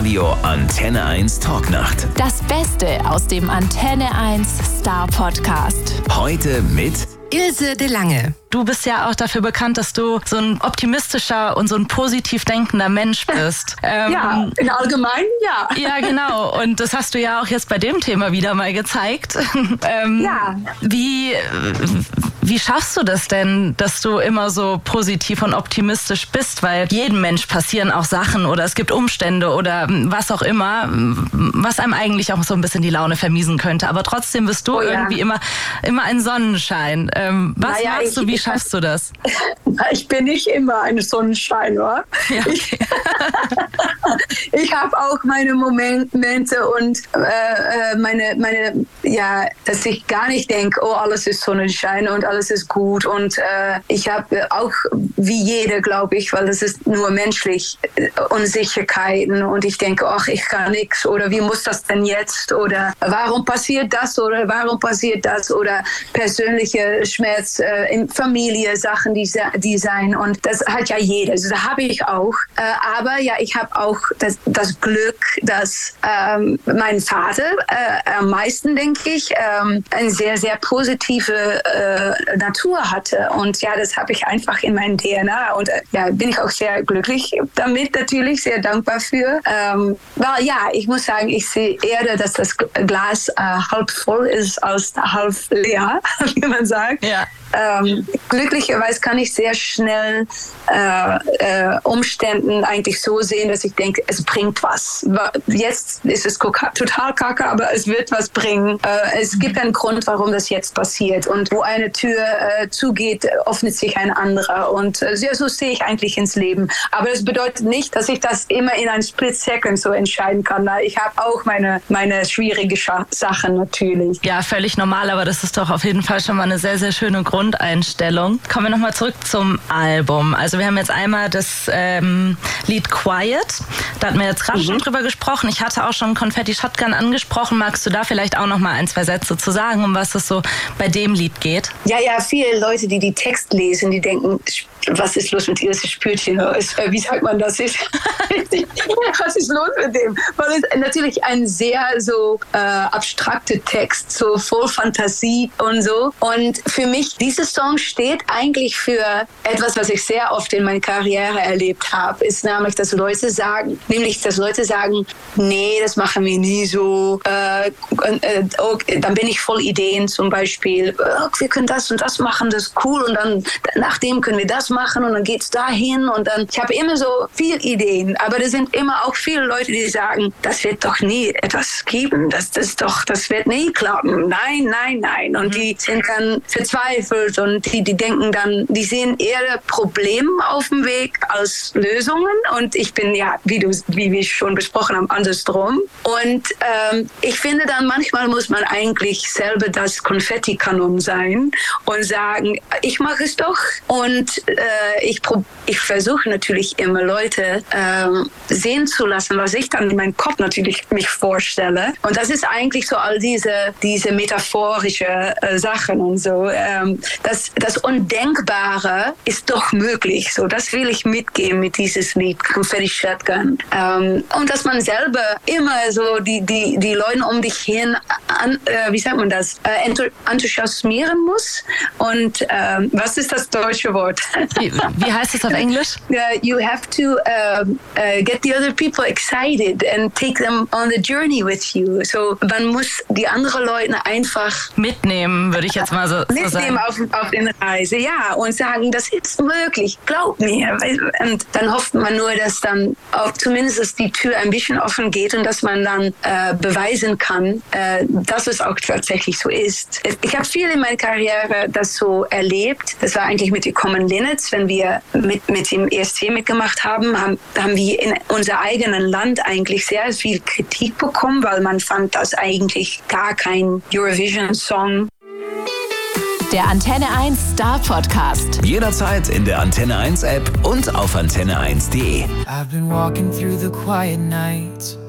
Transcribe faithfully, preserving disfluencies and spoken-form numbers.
Radio Antenne eins Talknacht. Das Beste aus dem Antenne eins Star Podcast. Heute mit Ilse de Lange. Du bist ja auch dafür bekannt, dass du so ein optimistischer und so ein positiv denkender Mensch bist. Ähm, ja, im Allgemeinen ja. Ja, genau. Und das hast du ja auch jetzt bei dem Thema wieder mal gezeigt. ähm, ja. Wie, wie schaffst du das denn, dass du immer so positiv und optimistisch bist? Weil jedem Mensch passieren auch Sachen oder es gibt Umstände oder was auch immer, was einem eigentlich auch so ein bisschen die Laune vermiesen könnte. Aber trotzdem bist du oh, ja. irgendwie immer, immer ein Sonnenschein. Ähm, was naja, machst du, wie Wie schaffst du das? Ich bin nicht immer ein Sonnenschein, oder? Ja, okay. Ich, ich habe auch meine Momente und äh, meine, meine, ja, dass ich gar nicht denke, oh, alles ist Sonnenschein und alles ist gut. Und äh, ich habe auch, wie jeder, glaube ich, weil es ist nur menschlich, Unsicherheiten. Und ich denke, ach, ich kann nichts. Oder wie muss das denn jetzt? Oder warum passiert das? Oder warum passiert das? Oder persönliche Schmerz äh, in Familie, Sachen, die, die sein. Und das hat ja jeder. Also, das habe ich auch. Äh, aber ja, ich habe auch das, das Glück, dass ähm, mein Vater äh, am meisten, denke ich, ähm, eine sehr, sehr positive äh, Natur hatte. Und ja, das habe ich einfach in meinem D N A. Und äh, ja, bin ich auch sehr glücklich damit, natürlich, sehr dankbar für. Ähm, weil ja, ich muss sagen, ich sehe eher, dass das Glas äh, halb voll ist als halb leer, wie man sagt. Ja. Ähm, glücklicherweise kann ich sehr schnell äh, äh, Umständen eigentlich so sehen, dass ich denke, es bringt was. Jetzt ist es total kacke, aber es wird was bringen. Äh, es gibt einen Grund, warum das jetzt passiert. Und wo eine Tür äh, zugeht, öffnet sich ein anderer. Und äh, so sehe ich eigentlich ins Leben. Aber das bedeutet nicht, dass ich das immer in einem Split Second so entscheiden kann. Ich habe auch meine, meine schwierigen Sachen natürlich. Ja, völlig normal, aber das ist doch auf jeden Fall schon mal eine sehr, sehr schöne Grund. Grundeinstellung. Kommen wir nochmal zurück zum Album. Also wir haben jetzt einmal das ähm, Lied Quiet. Da hatten wir jetzt gerade mhm. schon drüber gesprochen. Ich hatte auch schon Confetti Shotgun angesprochen. Magst du da vielleicht auch nochmal ein, zwei Sätze zu sagen, um was es so bei dem Lied geht? Ja, ja, viele Leute, die die Text lesen, die denken, was ist los mit ihr? Das Spürchen. Wie sagt man das? Was ist los mit dem? Weil es natürlich ein sehr so äh, abstrakter Text, so voll Fantasie und so. Und für mich, dieser Song steht eigentlich für etwas, was ich sehr oft in meiner Karriere erlebt habe, ist nämlich, dass Leute sagen, nämlich, dass Leute sagen, nee, das machen wir nie so. Äh, äh, okay, dann bin ich voll Ideen zum Beispiel. Oh, wir können das und das machen, das ist cool. Und dann nachdem können wir das machen und dann geht's dahin. Und dann, ich habe immer so viele Ideen, aber da sind immer auch viele Leute, die sagen, das wird doch nie etwas geben. Das, das doch, das wird nie klappen. Nein, nein, nein. Und die sind dann verzweifelt und die, die denken dann, die sehen eher Probleme auf dem Weg als Lösungen. Und ich bin ja, wie du, wie wir schon besprochen haben, andersrum. Und ähm, ich finde dann, manchmal muss man eigentlich selber das Konfettikanon sein und sagen, ich mache es doch. Und äh, ich, ich versuche natürlich immer Leute ähm, sehen zu lassen, was ich dann in meinem Kopf natürlich mich vorstelle. Und das ist eigentlich so all diese, diese metaphorische äh, Sachen und so. Ähm, das, das Undenkbare ist doch möglich. So, das will ich mitgeben mit dieses Lied Confetti Shotgun. Ähm, und dass man selber immer so die, die, die Leute um dich hin, an, äh, wie sagt man das, äh, enthusiasmieren muss. Und ähm, was ist das deutsche Wort? Wie, wie heißt es auf Englisch? Uh, you have to uh, uh, get the other people excited and take them on the journey with you. So, man muss die anderen Leute einfach mitnehmen, würde ich jetzt mal so, so mitnehmen sagen. Auf, auf die Reise, ja, und sagen, das ist möglich, glaub mir. Und dann hofft man nur, dass dann auch zumindest die Tür ein bisschen offen geht und dass man dann äh, beweisen kann, äh, dass es auch tatsächlich so ist. Ich habe viel in meiner Karriere das so erlebt. Das war eigentlich mit den Common Linnets, wenn wir mit, mit dem E S C mitgemacht haben, haben, haben wir in unser eigenen Land eigentlich sehr viel Kritik bekommen, weil man fand das eigentlich gar kein Eurovision-Song. Der Antenne eins Star Podcast. Jederzeit in der Antenne eins App und auf antenne eins punkt de. I've been walking through the quiet nights,